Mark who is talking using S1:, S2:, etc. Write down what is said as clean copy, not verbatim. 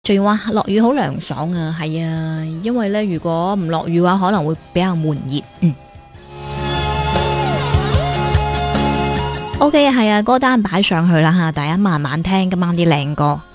S1: 仲要話落雨好涼爽啊，係啊，因為呢，如果唔落雨嘅話，可能會比較悶熱。OK，係啊，歌單擺上去啦吓，大家慢慢聽今晚啲靚歌。